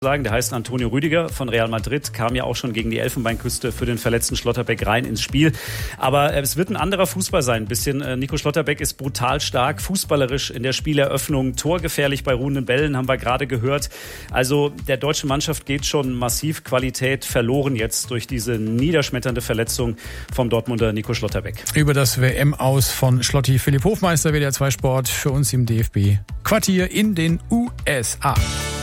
sagen, der heißt Antonio Rüdiger von Real Madrid, kam ja auch schon gegen die Elfenbeinküste für den verletzten Schlotterbeck rein ins Spiel. Aber es wird ein anderer Fußball sein. Ein bisschen. Nico Schlotterbeck ist brutal stark, fußballerisch in der Spieleröffnung, torgefährlich bei ruhenden Bällen, haben wir gerade gehört. Also der deutschen Mannschaft geht schon massiv Qualität verloren jetzt durch diese niederschmetternde Verletzung vom Dortmunder Nico Schlotterbeck. Über das WM-Aus von Schlotti Philipp Hofmeister, WDR 2 Sport, für uns im DFB-Quartier in den USA.